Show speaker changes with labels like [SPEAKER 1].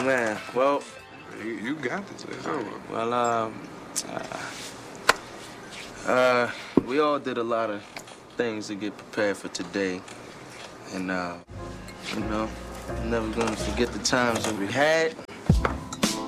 [SPEAKER 1] man. Well,
[SPEAKER 2] you got this. It's over.
[SPEAKER 1] Well, we all did a lot of things to get prepared for today. And, you know, I'm never gonna forget the times that we had.